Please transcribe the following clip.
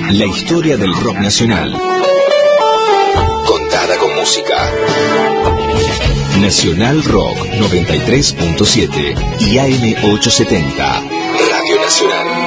La historia del rock nacional. Contada con música. Nacional Rock 93.7 y AM 870. Radio Nacional.